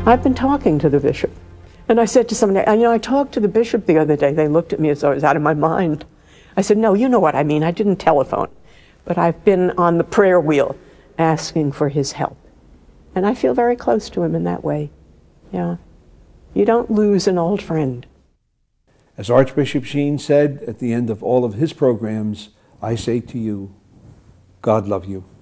I've been talking to the bishop. And I said to somebody, I talked to the bishop the other day. They looked at me as though I was out of my mind. I said, no, you know what I mean. I didn't telephone. But I've been on the prayer wheel asking for his help. And I feel very close to him in that way. Yeah. You don't lose an old friend. As Archbishop Sheen said at the end of all of his programs, I say to you, God love you.